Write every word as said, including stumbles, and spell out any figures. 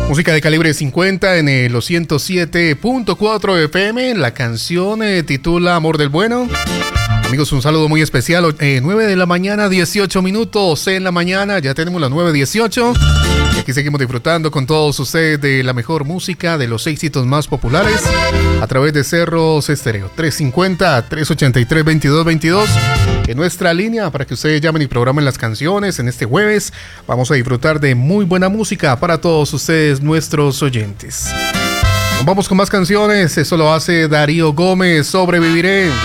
Música de calibre cincuenta en el, los ciento siete punto cuatro F M. La canción eh, titula Amor del Bueno. Amigos, un saludo muy especial. Eh, nueve de la mañana, dieciocho minutos en la mañana. Ya tenemos las nueve dieciocho. Y aquí seguimos disfrutando con todos ustedes de la mejor música, de los éxitos más populares a través de Cerros Estéreo. tres cincuenta, tres ochenta y tres, veintidós veintidós. En nuestra línea para que ustedes llamen y programen las canciones. En este jueves vamos a disfrutar de muy buena música para todos ustedes, nuestros oyentes. Vamos con más canciones. Eso lo hace Darío Gómez, Sobreviviré.